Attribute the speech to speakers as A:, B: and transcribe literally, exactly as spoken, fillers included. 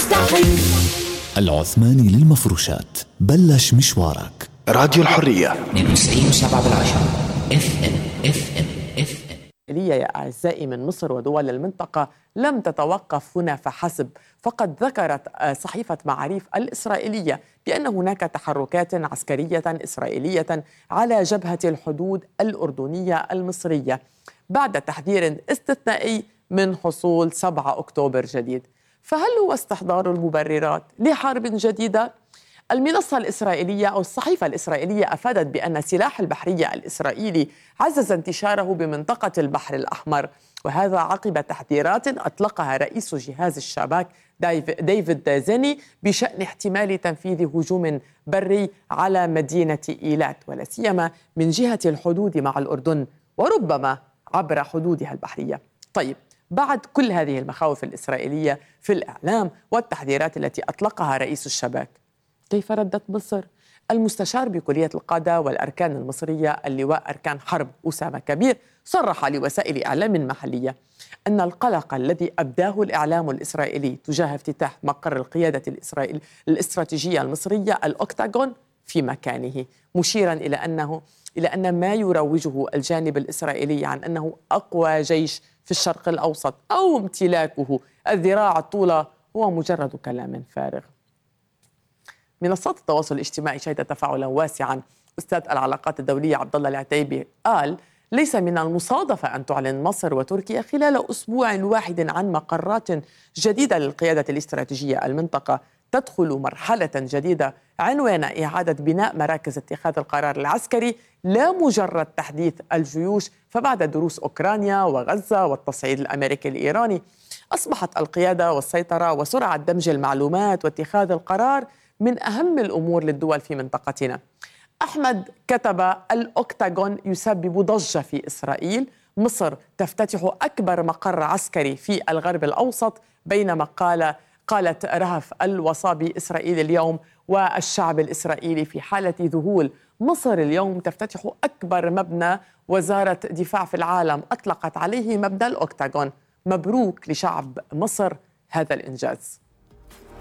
A: مستحيل.
B: العثماني للمفروشات، بلش مشوارك.
C: راديو الحرية
D: اثنين وستين وسبعة بالعشرة اف ام اف ام اف ام.
E: يا أعزائي من مصر ودول المنطقة لم تتوقف هنا فحسب، فقد ذكرت صحيفة معاريف الإسرائيلية بأن هناك تحركات عسكرية إسرائيلية على جبهة الحدود الأردنية المصرية بعد تحذير استثنائي من حصول سبعة أكتوبر جديد. فهل هو استحضار المبررات لحرب جديدة؟ المنصة الإسرائيلية أو الصحيفة الإسرائيلية أفادت بأن سلاح البحرية الإسرائيلي عزز انتشاره بمنطقة البحر الأحمر، وهذا عقب تحذيرات أطلقها رئيس جهاز الشباك ديفيد زيني بشأن احتمال تنفيذ هجوم بري على مدينة إيلات، ولا سيما من جهة الحدود مع الأردن وربما عبر حدودها البحرية. طيب، بعد كل هذه المخاوف الإسرائيلية في الإعلام والتحذيرات التي أطلقها رئيس الشباك، كيف ردت مصر؟ المستشار بكلية القادة والأركان المصرية اللواء أركان حرب أسامة كبير صرح لوسائل إعلام محلية أن القلق الذي أبداه الإعلام الإسرائيلي تجاه افتتاح مقر القيادة الإسرائيل الاستراتيجية المصرية الأوكتاغون في مكانه، مشيرا إلى أنه إلى أن ما يروجه الجانب الإسرائيلي عن أنه أقوى جيش في الشرق الأوسط أو امتلاكه الذراع الطولى هو مجرد كلام فارغ. منصات التواصل الاجتماعي شهدت تفاعلا واسعا. أستاذ العلاقات الدولية عبد الله العتيبي قال: ليس من المصادفة أن تعلن مصر وتركيا خلال أسبوع واحد عن مقرات جديدة للقيادة الاستراتيجية المنطقة تدخل مرحلة جديدة عنوان إعادة بناء مراكز اتخاذ القرار العسكري لا مجرد تحديث الجيوش. فبعد دروس أوكرانيا وغزة والتصعيد الأمريكي الإيراني أصبحت القيادة والسيطرة وسرعة دمج المعلومات واتخاذ القرار من أهم الأمور للدول في منطقتنا. أحمد كتب: الأوكتاغون يسبب ضجة في إسرائيل، مصر تفتتح أكبر مقر عسكري في الغرب الأوسط، بينما قال قالت رهف الوصابي: إسرائيل اليوم والشعب الإسرائيلي في حالة ذهول. مصر اليوم تفتتح أكبر مبنى وزارة دفاع في العالم، أطلقت عليه مبنى الأوكتاغون. مبروك لشعب مصر هذا الإنجاز.